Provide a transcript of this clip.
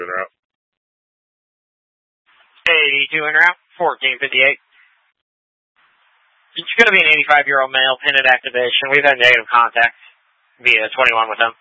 route. 82 en route, 1458. It's going to be an 85-year-old male, pinned activation. We've had negative contact via 21 with him.